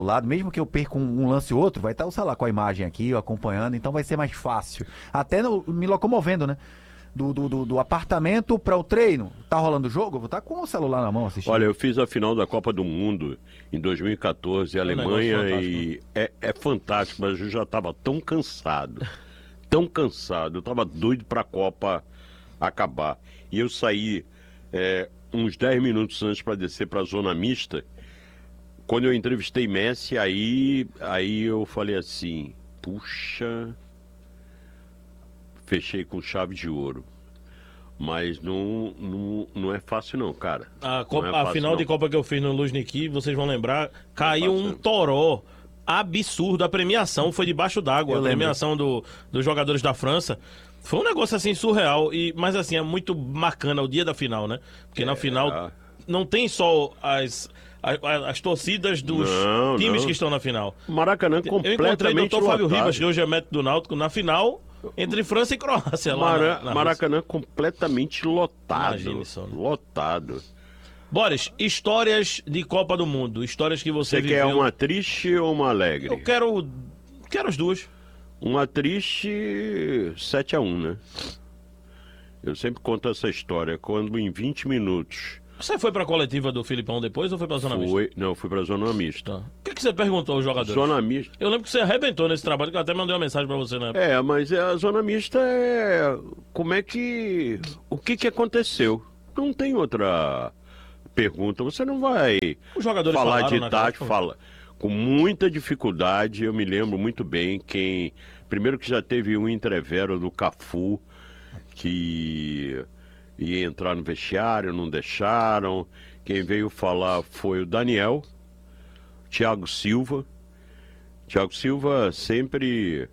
lado, mesmo que eu perca um lance ou outro, vai estar o celular com a imagem aqui, eu acompanhando, então vai ser mais fácil. Até me locomovendo, né? Do apartamento para o treino. Tá rolando o jogo? Eu vou estar com o celular na mão Olha, assistindo. eu fiz a final da Copa do Mundo em 2014, É um negócio Alemanha, fantástico, né? e é fantástico, mas eu já estava tão cansado, eu estava doido para a Copa acabar. E eu saí uns 10 minutos antes para descer para a zona mista. Quando eu entrevistei Messi, aí eu falei assim, puxa, fechei com chave de ouro. Mas não é fácil não, cara. Não é A fácil, final de não. Copa que eu fiz no Luzhniki, vocês vão lembrar, caiu fácil, um não. toró absurdo. A premiação foi debaixo d'água. Eu A lembro. premiação dos jogadores da França. Foi um negócio assim surreal. Mas assim, é muito bacana o dia da final, né? Porque na final não tem só as torcidas dos Não, times não. que estão na final. Maracanã Eu encontrei o completamente doutor Fábio lotado. Ribas, que hoje é médico do Náutico, na final entre França e Croácia. Lá na Rússia. Maracanã completamente lotado. Imagine só, né? Lotado. Boris, histórias de Copa do Mundo. Histórias que você Você quer viveu. uma triste ou uma alegre? Eu quero as duas. Uma triste 7-1, né? Eu sempre conto essa história. Quando em 20 minutos Você foi pra coletiva do Filipão depois ou foi pra Zona Mista? Não, fui pra zona mista. Tá. O que você perguntou aos jogadores? Zona mista. Eu lembro que você arrebentou nesse trabalho, que eu até mandei uma mensagem pra você na época. Mas a zona mista é. Como é que. O que aconteceu? Não tem outra pergunta. Você não vai Os jogadores falar falaram de naquela tática, fala. Com muita dificuldade, eu me lembro muito bem quem. Primeiro que já teve um entrevero do Cafu, que ia entrar no vestiário, não deixaram. Quem veio falar foi o Daniel, Thiago Silva. Thiago Silva sempre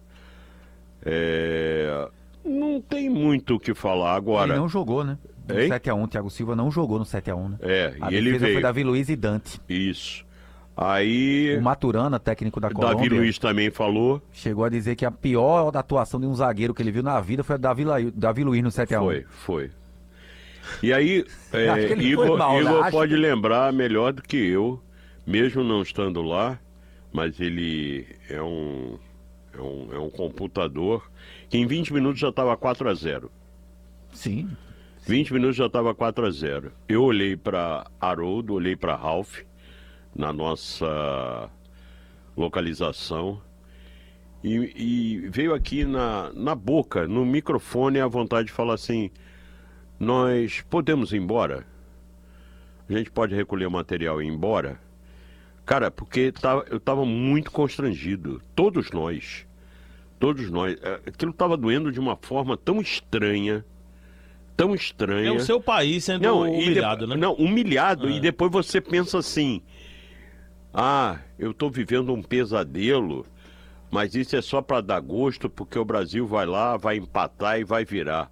não tem muito o que falar agora. Ele não jogou, né? No Hein? 7x1, Thiago Silva não jogou no 7x1, né? A E ele defesa veio. foi Davi Luiz e Dante. Isso. Aí O Maturana, técnico da Davi Colômbia, Luiz também falou. chegou a dizer que a pior atuação de um zagueiro que ele viu na vida foi a Davi Luiz no 7x1. Foi. E aí, Acho que ele foi mal, né? Igor Acho pode que- lembrar melhor do que eu, mesmo não estando lá, mas ele é um computador que em 20 minutos já estava 4-0. Sim. 20 minutos já estava 4-0. Eu olhei para Haroldo, olhei para Ralf, na nossa localização, e veio aqui na boca, no microfone, a vontade de falar assim: nós podemos ir embora? A gente pode recolher o material e ir embora? Cara, porque eu estava muito constrangido. Todos nós. Aquilo estava doendo de uma forma tão estranha. Tão estranha. É o seu país sendo humilhado, né? Não, humilhado. E depois você pensa assim: eu estou vivendo um pesadelo, mas isso é só para dar gosto, porque o Brasil vai lá, vai empatar e vai virar.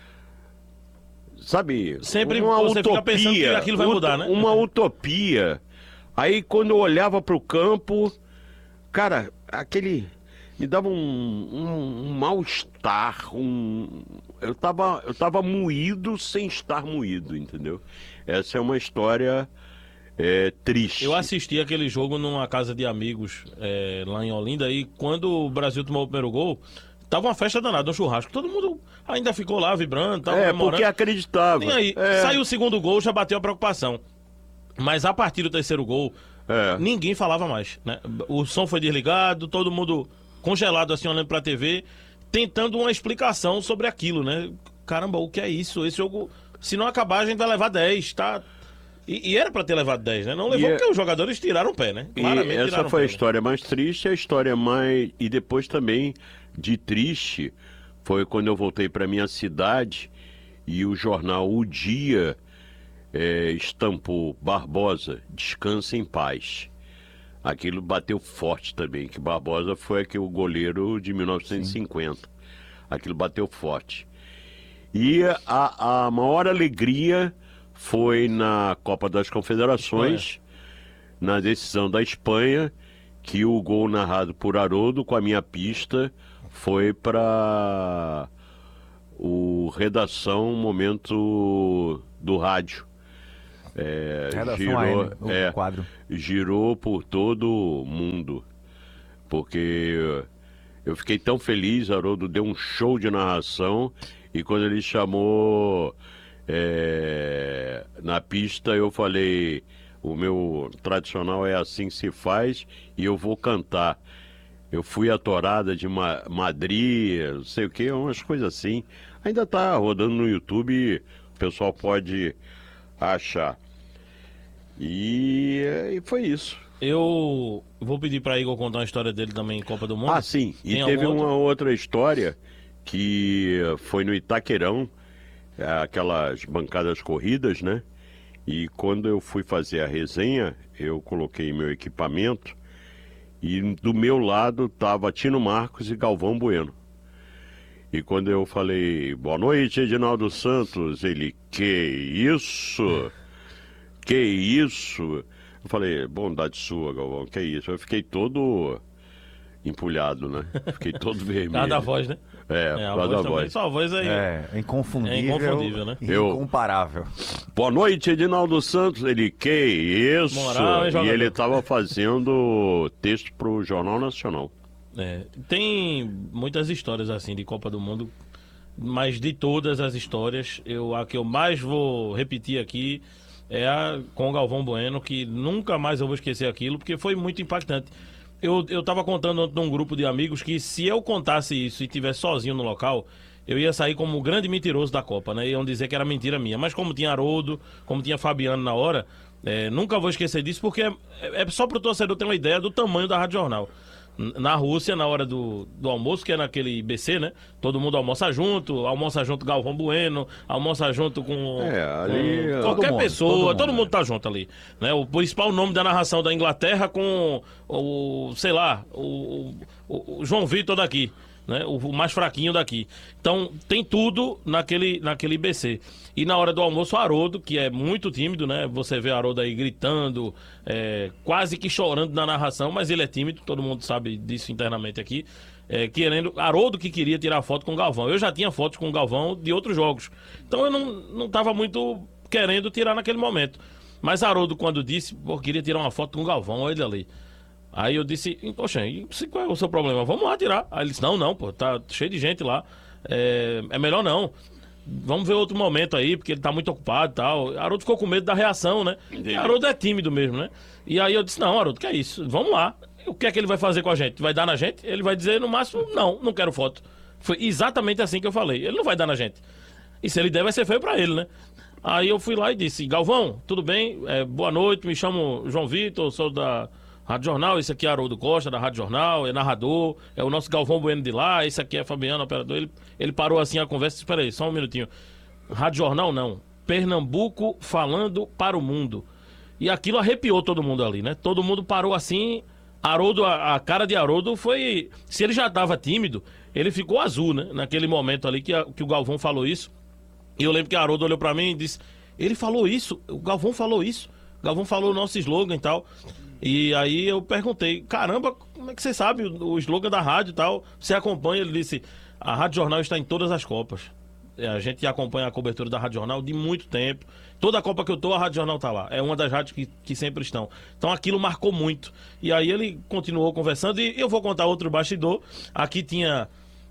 Sabe? Sempre uma você fica pensando que aquilo vai mudar, né? Uma utopia. Aí quando eu olhava para o campo, cara, me dava um mal-estar, eu tava moído sem estar moído, entendeu? Essa é uma história triste. Eu assisti aquele jogo numa casa de amigos lá em Olinda e quando o Brasil tomou o primeiro gol, tava uma festa danada, um churrasco. Todo mundo ainda ficou lá vibrando, tava comemorando. Porque acreditava. Nem aí, saiu o segundo gol, já bateu a preocupação. Mas a partir do terceiro gol, ninguém falava mais, né? O som foi desligado, todo mundo congelado assim, olhando pra TV, tentando uma explicação sobre aquilo, né? Caramba, o que é isso? Esse jogo, se não acabar, a gente vai levar 10, tá? E era pra ter levado 10, né? Não levou porque os jogadores tiraram o pé, né? E essa foi a pé, né? história mais triste, a história mais... E depois também de triste foi quando eu voltei para minha cidade e o jornal O Dia estampou: Barbosa, descansa em paz. Aquilo bateu forte também, que Barbosa foi o goleiro de 1950. Aquilo bateu forte. E a maior alegria foi na Copa das Confederações, na decisão da Espanha, que o gol narrado por Haroldo com a minha pista foi para o Redação Momento do Rádio. Redação AM, o quadro. Girou por todo o mundo, porque eu fiquei tão feliz, Haroldo deu um show de narração, e quando ele chamou na pista, eu falei, o meu tradicional é assim que se faz, e eu vou cantar. Eu fui a tourada de Madrid, não sei o que, umas coisas assim. Ainda tá rodando no YouTube, o pessoal pode achar. E foi isso. Eu vou pedir para Igor contar uma história dele também em Copa do Mundo. Ah, sim. E teve uma outra história que foi no Itaquerão, aquelas bancadas corridas, né? E quando eu fui fazer a resenha, eu coloquei meu equipamento e do meu lado tava Tino Marcos e Galvão Bueno. E quando eu falei, boa noite, Edinaldo Santos, ele, que isso? Que isso? Eu falei, bondade sua, Galvão, que isso? Eu fiquei todo empulhado, né? Fiquei todo vermelho. Cada voz, né? Por causa da voz. Só a voz aí. É inconfundível, né? Incomparável. Boa noite, Edinaldo Santos. Ele, que isso? Moral, hein, e ele estava fazendo texto pro Jornal Nacional. Tem muitas histórias assim de Copa do Mundo, mas de todas as histórias, a que eu mais vou repetir aqui é a com o Galvão Bueno, que nunca mais eu vou esquecer aquilo, porque foi muito impactante. Eu tava contando num grupo de amigos que se eu contasse isso e estivesse sozinho no local, eu ia sair como o grande mentiroso da Copa, né? Iam dizer que era mentira minha. Mas como tinha Haroldo, como tinha Fabiano na hora, nunca vou esquecer disso, porque é só pro torcedor ter uma ideia do tamanho da Rádio Jornal. Na Rússia, na hora do almoço, que é naquele IBC, né? Todo mundo almoça junto Galvão Bueno, almoça junto com qualquer pessoa, todo mundo tá junto ali, né? O principal nome da narração da Inglaterra com o João Vitor daqui, né? O mais fraquinho daqui. Então, tem tudo naquele IBC. E na hora do almoço, o Haroldo, que é muito tímido, né? Você vê o Haroldo aí gritando, quase que chorando na narração, mas ele é tímido, todo mundo sabe disso internamente aqui. Haroldo que queria tirar foto com o Galvão. Eu já tinha fotos com o Galvão de outros jogos. Então eu não estava muito querendo tirar naquele momento. Mas Haroldo, quando disse, queria tirar uma foto com o Galvão, olha ele ali. Aí eu disse, poxa, qual é o seu problema? Vamos lá tirar. Aí ele disse, não, pô, tá cheio de gente lá. É melhor não. Vamos ver outro momento aí, porque ele tá muito ocupado e tal. Haroldo ficou com medo da reação, né? Haroldo é tímido mesmo, né? E aí eu disse, não, Haroldo, que é isso? Vamos lá. O que é que ele vai fazer com a gente? Vai dar na gente? Ele vai dizer, no máximo, não quero foto. Foi exatamente assim que eu falei. Ele não vai dar na gente. E se ele der, vai ser feio pra ele, né? Aí eu fui lá e disse, Galvão, tudo bem? Boa noite, me chamo João Vitor, sou da Rádio Jornal, esse aqui é Haroldo Costa, da Rádio Jornal, é narrador, é o nosso Galvão Bueno de lá, esse aqui é Fabiano, operador. Ele parou assim a conversa, espera aí, só um minutinho. Rádio Jornal não, Pernambuco falando para o mundo. E aquilo arrepiou todo mundo ali, né? Todo mundo parou assim, Haroldo, a cara de Haroldo foi... Se ele já estava tímido, ele ficou azul, né? Naquele momento ali que o Galvão falou isso. E eu lembro que Haroldo olhou para mim e disse, ele falou isso, o Galvão falou isso. O Galvão falou o nosso slogan e tal. E aí eu perguntei, caramba, como é que você sabe o slogan da rádio e tal? Você acompanha? Ele disse, a Rádio Jornal está em todas as Copas. A gente acompanha a cobertura da Rádio Jornal de muito tempo. Toda a Copa que eu tô, a Rádio Jornal tá lá. É uma das rádios que sempre estão. Então aquilo marcou muito. E aí ele continuou conversando e eu vou contar outro bastidor. Aqui tinha...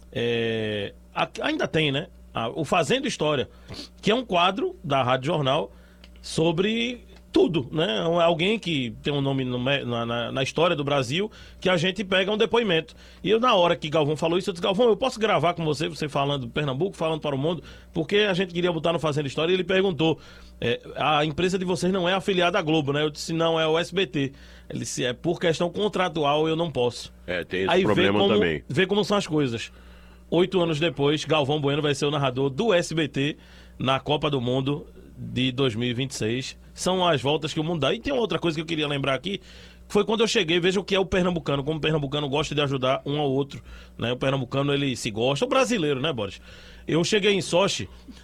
ainda tem, né? O Fazendo História, que é um quadro da Rádio Jornal sobre... tudo, né? Alguém que tem um nome na história do Brasil, que a gente pega um depoimento. E eu, na hora que Galvão falou isso, eu disse, Galvão, eu posso gravar com você falando Pernambuco, falando para o mundo, porque a gente queria botar no Fazendo História, e ele perguntou, a empresa de vocês não é afiliada à Globo, né? Eu disse, não, é o SBT. Ele disse, por questão contratual eu não posso. Tem esse problema também. Vê como são as coisas. 8 anos depois, Galvão Bueno vai ser o narrador do SBT na Copa do Mundo de 2026. São as voltas que o mundo dá. E tem outra coisa que eu queria lembrar aqui, foi quando eu cheguei, veja o que é o pernambucano, como o pernambucano gosta de ajudar um ao outro, né? O pernambucano, ele se gosta, o brasileiro, né, Boris? Eu cheguei em Sochi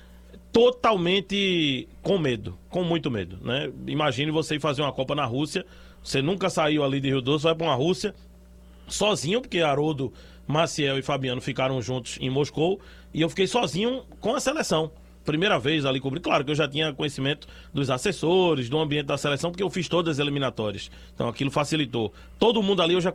totalmente com medo, com muito medo, né? Imagine você ir fazer uma Copa na Rússia, você nunca saiu ali de Rio Doce, vai para uma Rússia sozinho, porque Haroldo, Maciel e Fabiano ficaram juntos em Moscou, e eu fiquei sozinho com a seleção. primeira vez ali cobrir. Claro que eu já tinha conhecimento dos assessores, do ambiente da seleção, porque eu fiz todas as eliminatórias. Então aquilo facilitou. Todo mundo ali eu já